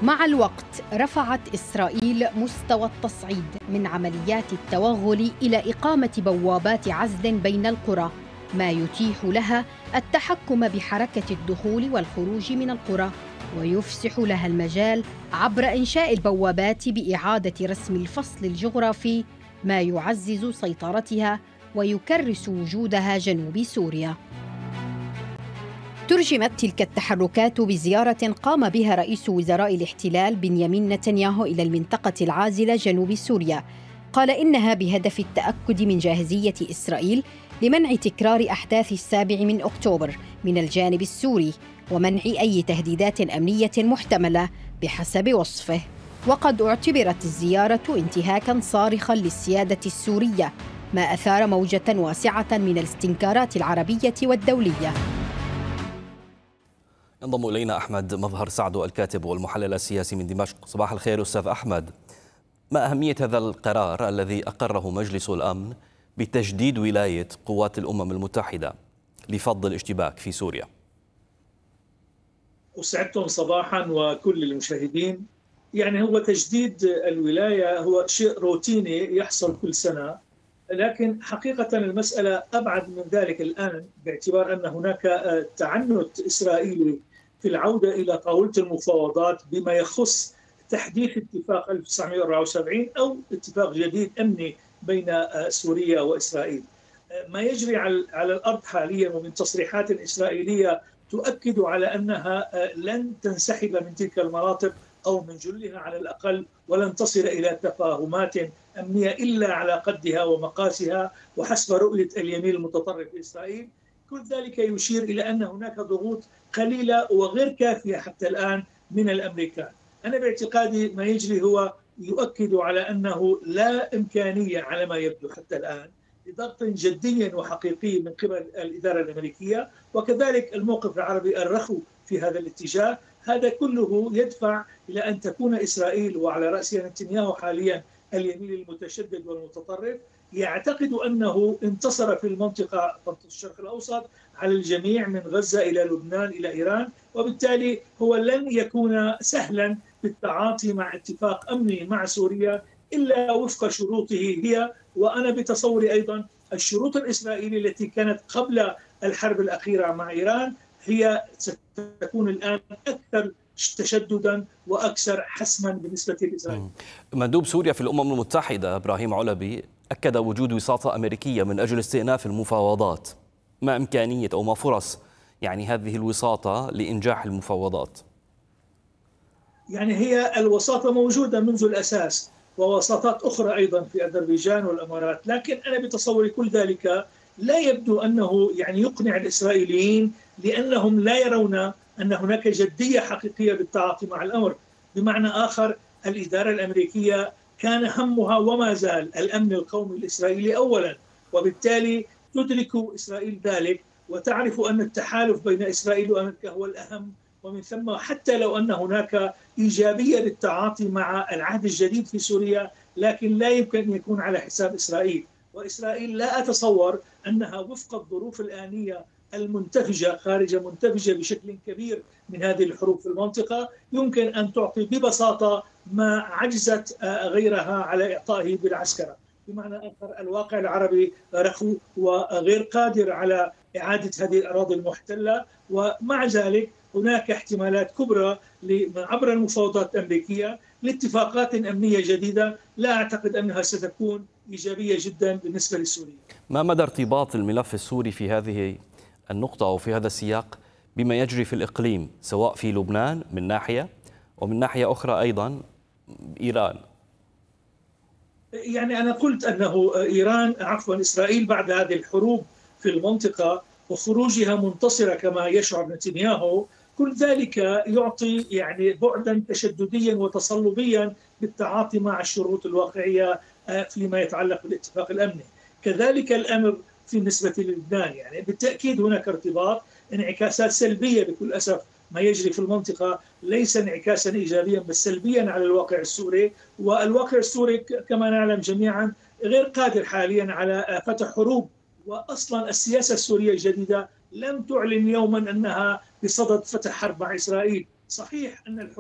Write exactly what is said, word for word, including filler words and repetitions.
مع الوقت رفعت إسرائيل مستوى التصعيد من عمليات التوغل إلى إقامة بوابات عزل بين القرى، ما يتيح لها التحكم بحركة الدخول والخروج من القرى، ويفسح لها المجال عبر إنشاء البوابات بإعادة رسم الفصل الجغرافي، ما يعزز سيطرتها ويكرس وجودها جنوب سوريا. ترجمت تلك التحركات بزيارة قام بها رئيس وزراء الاحتلال بنيامين نتنياهو إلى المنطقة العازلة جنوب سوريا. قال إنها بهدف التأكد من جاهزية إسرائيل لمنع تكرار أحداث السابع من أكتوبر من الجانب السوري ومنع أي تهديدات أمنية محتملة بحسب وصفه. وقد اعتبرت الزيارة انتهاكاً صارخاً للسيادة السورية، ما أثار موجة واسعة من الاستنكارات العربية والدولية. ينضم إلينا أحمد مظهر سعدو الكاتب والمحلل السياسي من دمشق. صباح الخير أستاذ أحمد، ما أهمية هذا القرار الذي أقره مجلس الأمن بتجديد ولاية قوات الأمم المتحدة لفض الاشتباك في سوريا؟ أسعدكم صباحا وكل المشاهدين. يعني هو تجديد الولاية هو شيء روتيني يحصل كل سنة، لكن حقيقة المسألة أبعد من ذلك الآن، باعتبار أن هناك تعنت إسرائيلي في العودة إلى طاولة المفاوضات بما يخص تحديث اتفاق ألف وتسعمئة وأربعة وسبعين أو اتفاق جديد أمني بين سوريا وإسرائيل. ما يجري على الأرض حاليا ومن تصريحات إسرائيلية تؤكد على أنها لن تنسحب من تلك المناطق أو من جلها على الأقل، ولن تصل إلى تفاهمات أمنية إلا على قدها ومقاسها وحسب رؤية اليمين المتطرف في إسرائيل. كل ذلك يشير إلى أن هناك ضغوط قليلة وغير كافية حتى الآن من الأمريكان. أنا باعتقادي ما يجري هو يؤكد على أنه لا إمكانية على ما يبدو حتى الآن لضغط جدي وحقيقي من قبل الإدارة الأمريكية، وكذلك الموقف العربي الرخو في هذا الاتجاه. هذا كله يدفع إلى أن تكون إسرائيل وعلى رأسها نتنياهو حاليا اليمين المتشدد والمتطرف يعتقد أنه انتصر في المنطقة، منطقة الشرق الأوسط، على الجميع من غزة إلى لبنان إلى إيران، وبالتالي هو لن يكون سهلا بالتعاطي مع اتفاق أمني مع سوريا إلا وفق شروطه هي. وأنا بتصوري أيضا الشروط الإسرائيلية التي كانت قبل الحرب الأخيرة مع إيران هي ستكون الآن أكثر تشددا وأكثر حسما بالنسبة لإسرائيل. مندوب سوريا في الأمم المتحدة إبراهيم علبي أكد وجود وساطة أمريكية من أجل استئناف المفاوضات. ما إمكانية أو ما فرص يعني هذه الوساطة لإنجاح المفاوضات؟ يعني هي الوساطة موجودة منذ الأساس، ووساطات أخرى أيضا في أذربيجان والإمارات، لكن أنا بتصوري كل ذلك لا يبدو أنه يعني يقنع الإسرائيليين، لأنهم لا يرون أن هناك جدية حقيقية بالتعاطي مع الأمر. بمعنى آخر، الإدارة الأمريكية كان همها وما زال الأمن القومي الإسرائيلي أولا، وبالتالي تدرك إسرائيل ذلك وتعرف أن التحالف بين إسرائيل وأمريكا هو الأهم. ومن ثم حتى لو أن هناك إيجابية للتعاطي مع العهد الجديد في سوريا، لكن لا يمكن أن يكون على حساب إسرائيل. وإسرائيل لا أتصور أنها وفق الظروف الآنية المنتفجة خارجة منتفجة بشكل كبير من هذه الحروب في المنطقة يمكن أن تعطي ببساطة ما عجزت غيرها على إعطائه بالعسكرة. بمعنى آخر، الواقع العربي رخو وغير قادر على إعادة هذه الأراضي المحتلة، ومع ذلك هناك احتمالات كبرى عبر المفاوضات الأمريكية لاتفاقات أمنية جديدة لا أعتقد أنها ستكون إيجابية جدا بالنسبة للسوريين. ما مدى ارتباط الملف السوري في هذه النقطة أو في هذا السياق بما يجري في الإقليم، سواء في لبنان من ناحية ومن ناحية أخرى أيضا إيران؟ يعني أنا قلت أنه إيران عفوا إسرائيل بعد هذه الحروب في المنطقة وخروجها منتصرة كما يشعر نتنياهو، كل ذلك يعطي يعني بعدا تشدديا وتصلبيا بالتعاطي مع الشروط الواقعية فيما يتعلق بالاتفاق الأمني. كذلك الأمر في نسبة للبنان، يعني بالتأكيد هناك ارتباط، انعكاسات سلبية بكل أسف ما يجري في المنطقة، ليس انعكاسا إيجابيا بل سلبيا على الواقع السوري. والواقع السوري كما نعلم جميعا غير قادر حاليا على فتح حروب، وأصلا السياسة السورية الجديدة لم تعلن يوما أنها بصدد فتح حرب مع إسرائيل. صحيح أن